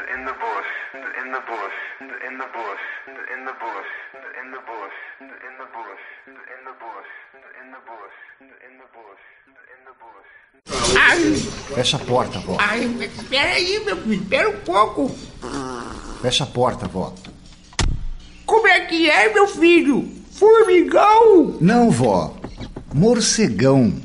in the bush, in the bush, in the bush, in the bush, in the bush, in the bush, in the bush, in the bush, in the bush, in the bush. Ai, Fecha a porta, vó. ai, espera aí, meu filho, espera um pouco. Fecha a porta, vó. Como é que é, meu filho? Formigão? Não, vó. Morcegão.